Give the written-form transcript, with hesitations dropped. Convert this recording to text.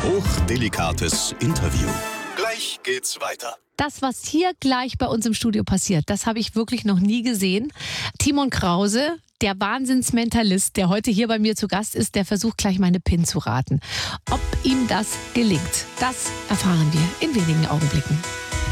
Hochdelikates Interview. Gleich geht's weiter. Das, was hier gleich bei uns im Studio passiert, das habe ich wirklich noch nie gesehen. Timon Krause, der Wahnsinnsmentalist, der heute hier bei mir zu Gast ist, der versucht gleich meine PIN zu raten. Ob ihm das gelingt, das erfahren wir in wenigen Augenblicken.